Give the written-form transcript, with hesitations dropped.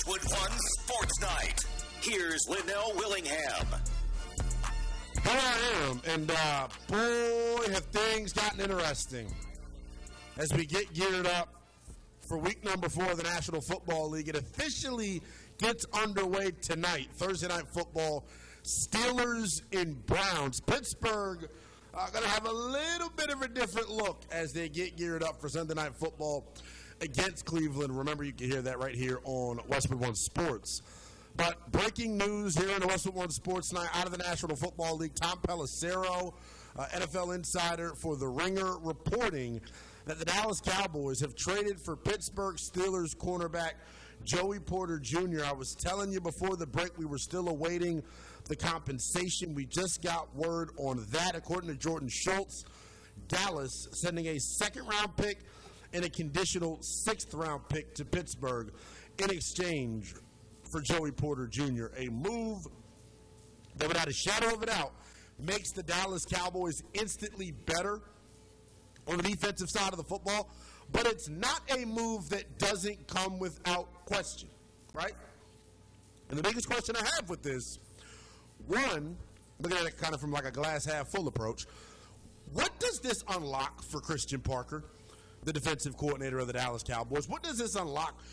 Westwood One Sports Night. Here's Linnell Willingham. Here I am, and boy, have things gotten interesting as we get geared up for week number 4 of the National Football League. It officially gets underway tonight, Thursday Night Football, Steelers and Browns. Pittsburgh going to have a little bit of a different look as they get geared up for Sunday Night Football against Cleveland. Remember, you can hear that right here on Westwood One Sports. But breaking news here in the Westwood One Sports Night out of the National Football League, Tom Pelissero, NFL insider for The Ringer, reporting that the Dallas Cowboys have traded for Pittsburgh Steelers cornerback Joey Porter Jr. I was telling you before the break we were still awaiting the compensation. We just got word on that. According to Jordan Schultz, Dallas sending a second-round pick and a conditional 6th-round pick to Pittsburgh in exchange for Joey Porter Jr., a move that without a shadow of a doubt makes the Dallas Cowboys instantly better on the defensive side of the football, but it's not a move that doesn't come without question, right? And the biggest question I have with this, one, looking at it kind of from like a glass half full approach, what does this unlock for Christian Parker, the defensive coordinator of the Dallas Cowboys? What does this unlock